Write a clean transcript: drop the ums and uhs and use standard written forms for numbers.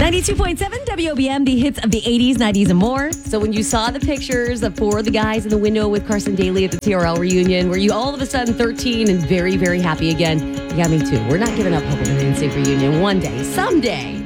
92.7 WOBM, the hits of the 80s, 90s, and more. So when you saw the pictures of four of the guys in the window with Carson Daly at the TRL reunion, were you all of a sudden 13 and very, very happy again? Yeah, me too. We're not giving up hope on the NSYNC reunion. One day, someday,